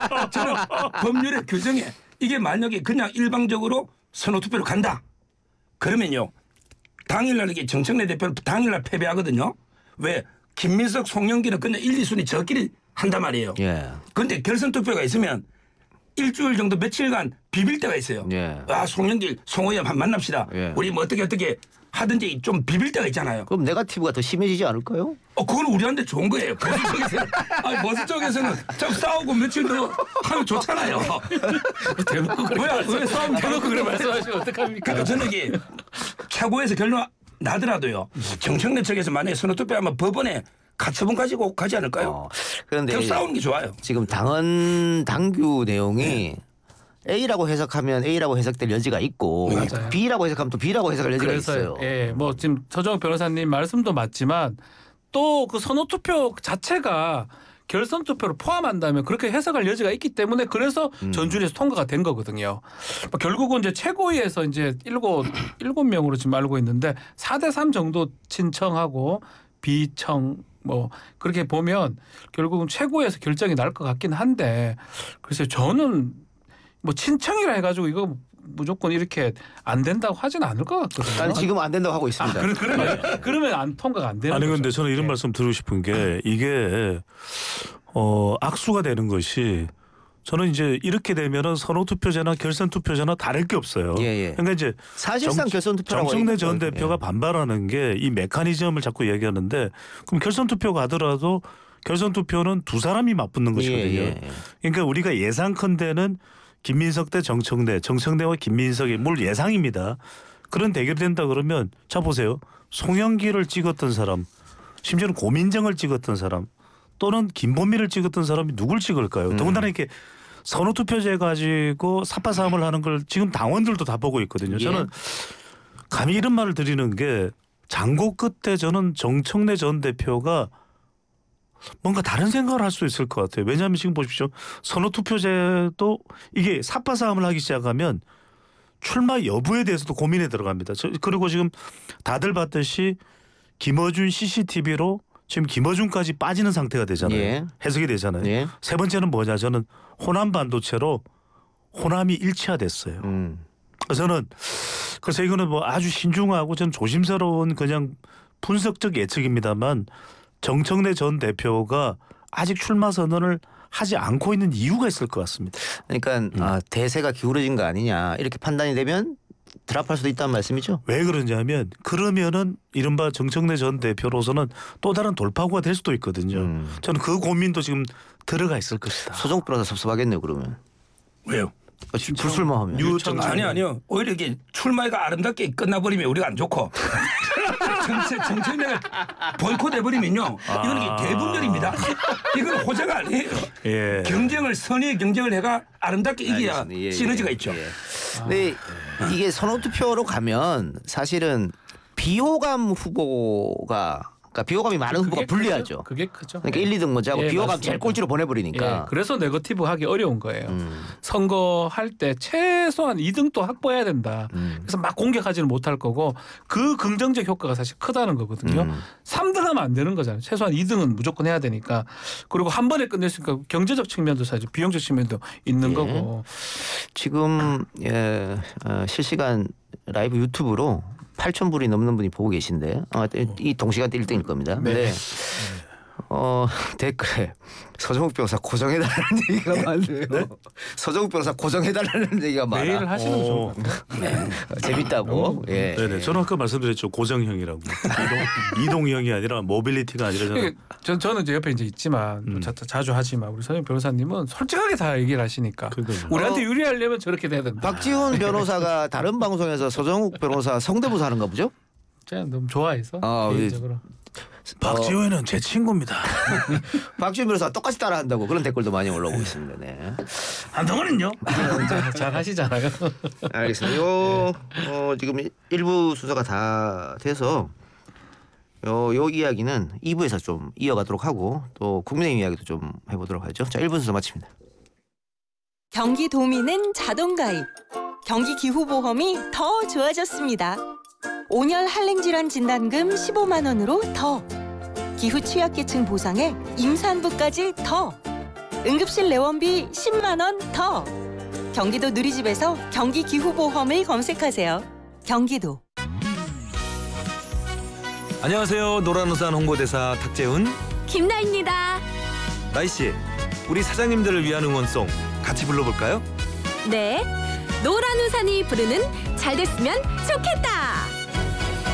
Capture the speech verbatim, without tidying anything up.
저는 법률의 규정에 이게 만약에 그냥 일방적으로 선호투표로 간다. 그러면요. 당일날 이게 정청래 대표는 당일날 패배하거든요. 왜? 김민석, 송영길은 그냥 일, 이 순위 저끼리 한단 말이에요. 그런데 예. 결선투표가 있으면 일주일 정도 며칠간 비빌 때가 있어요. 예. 아 송영길, 송호연 한 만납시다. 예. 우리 뭐 어떻게 어떻게 하든지 좀 비빌 때가 있잖아요. 그럼 네거티브가 더 심해지지 않을까요? 어, 그건 우리한테 좋은 거예요. 보수 쪽에서는. 아니, 보수 쪽에서는 좀 싸우고 며칠 더 하면 좋잖아요. 대놓고 그렇게 왜, 왜 싸움 대놓고 그래 말씀하시면 어떡합니까? 그러니까 저는 이게 최고에서 결론 나더라도요. 정청래 측에서 만약에 선호투표하면 법원에 가처분 가지고 가지 않을까요? 어, 그런데 계속 싸우는 게 좋아요. 지금 당헌 당규 내용이 네. A라고 해석하면 A라고 해석될 여지가 있고 맞아요. B라고 해석하면 또 B라고 해석할 여지가 있어요. 예, 뭐 지금 서정욱 변호사님 말씀도 맞지만 또 그 선호투표 자체가 결선 투표를 포함한다면 그렇게 해석할 여지가 있기 때문에 그래서 음. 전준에서 통과가 된 거거든요. 결국은 이제 최고위에서 이제 일곱 일곱 명으로 지금 알고 있는데 사 대 삼 정도 친청하고 비청 뭐 그렇게 보면 결국은 최고위에서 결정이 날 것 같긴 한데 글쎄요 저는 뭐 친청이라 해가지고 이거 무조건 이렇게 안 된다고 하진 않을 것 같거든요. 아니 지금 안 된다고 하고 있습니다. 아, 그러면 그러면 안 통과가 안 되는 아니 거죠. 근데 저는 이런 네. 말씀 드리고 싶은 게 이게 어, 악수가 되는 것이 저는 이제 이렇게 되면은 선호투표제나 결선투표제나 다를 게 없어요. 예, 예. 그러니까 이제 사실상 결선투표라고 정청래 전 대표가 예. 반발하는 게 이 메커니즘을 자꾸 얘기하는데 그럼 결선투표가 하더라도 결선투표는 두 사람이 맞붙는 것이거든요. 예, 예. 그러니까 우리가 예상컨대는 김민석 대 정청래, 정청래와 김민석이 뭘 예상입니다. 그런 대결이 된다 그러면 자 보세요. 송영길을 찍었던 사람, 심지어는 고민정을 찍었던 사람 또는 김범민을 찍었던 사람이 누굴 찍을까요? 음. 더군다나 이렇게 선호투표제 가지고 삿바싸움을 하는 걸 지금 당원들도 다 보고 있거든요. 예. 저는 감히 이런 말을 드리는 게 장고 끝에 저는 정청래 전 대표가 뭔가 다른 생각을 할 수 있을 것 같아요. 왜냐하면 지금 보십시오. 선호투표제도 이게 삿바싸움을 하기 시작하면 출마 여부에 대해서도 고민에 들어갑니다. 그리고 지금 다들 봤듯이 김어준 씨씨티비로 지금 김어준까지 빠지는 상태가 되잖아요. 예. 해석이 되잖아요. 예. 세 번째는 뭐냐. 저는 호남 반도체로 호남이 일치화됐어요. 음. 저는 그래서 이거는 뭐 아주 신중하고 저는 조심스러운 그냥 분석적 예측입니다만 정청래 전 대표가 아직 출마 선언을 하지 않고 있는 이유가 있을 것 같습니다. 그러니까 음. 아, 대세가 기울어진 거 아니냐 이렇게 판단이 되면 드랍할 수도 있다는 말씀이죠? 왜 그러냐면 그러면은 이른바 정청래 전 대표로서는 또 다른 돌파구가 될 수도 있거든요. 음. 저는 그 고민도 지금 들어가 있을 것이다. 서정욱 변호사 섭섭하겠네요 그러면. 왜요? 불출마하면. 유청 아니 아니요. 오히려 이게 출마가 아름답게 끝나버리면 우리가 안 좋고 정청래가 보이콧해버리면요. 아. 이거는 이게 대분열입니다. 이건 호재가 아니에요. 예. 경쟁을 선의 경쟁을 해가 아름답게 이겨야 예, 시너지가 예, 있죠. 예. 근데 아. 이게 선호투표로 가면 사실은 비호감 후보가 그러니까 비호감이 많은 후보가 불리하죠. 크죠. 그게 크죠. 그러니까 일, 이 등 먼저 하고 예, 비호감 맞습니다. 제일 꼴찌로 보내버리니까. 예, 그래서 네거티브 하기 어려운 거예요. 음. 선거할 때 최소한 이 등 또 확보해야 된다. 음. 그래서 막 공격하지는 못할 거고 그 긍정적 효과가 사실 크다는 거거든요. 음. 삼 등 하면 안 되는 거잖아요. 최소한 이 등은 무조건 해야 되니까. 그리고 한 번에 끝냈으니까 경제적 측면도 사실 비용적 측면도 있는 예. 거고. 지금 예, 어, 실시간 라이브 유튜브로 팔천 불이 넘는 분이 보고 계신데 어, 이 동시간대 일 등일 겁니다. 네. 네. 어, 댓글에 서정욱 변호사 고정해달라는 얘기가 많네요. 네? 서정욱 변호사 고정해달라는 얘기가 많아. 매일 하시는 거 좋은 것 같아요. 재밌다고. 예. 네네. 저는 아까 말씀드렸죠. 고정형이라고. 이동, 이동형이 아니라 모빌리티가 아니라 저는. 전, 저는 이제 옆에 이제 있지만 음. 자, 자주 하지만 우리 서정욱 변호사님은 솔직하게 다 얘기를 하시니까 그러니까. 우리한테 어, 유리하려면 저렇게 돼야 된다. 박지훈 변호사가 다른 방송에서 서정욱 변호사 성대모사 하는가 보죠? 제가 너무 좋아해서 아, 개인적으로. 박지훈은 어. 제 친구입니다. 박지훈 변호사 똑같이 따라한다고 그런 댓글도 많이 올라오고 있습니다. 네. 한동훈은요? 잘, 잘 하시잖아요. 알겠습니다. 요 어, 지금 일부 순서가 다 돼서 요, 요 이야기는 이 부에서 좀 이어가도록 하고 또 국민의힘 이야기도 좀 해보도록 하죠. 자, 일 부 순서 마칩니다. 경기도민은 자동가입. 경기기후보험이 더 좋아졌습니다. 온열 한랭질환 진단금 십오만 원으로 더. 기후 취약계층 보상에 임산부까지 더. 응급실 내원비 십만 원 더. 경기도 누리집에서 경기기후보험을 검색하세요. 경기도. 안녕하세요. 노란우산 홍보대사 탁재훈. 김나입니다. 나이씨, 우리 사장님들을 위한 응원송 같이 불러볼까요? 네, 노란 우산이 부르는 잘 됐으면 좋겠다.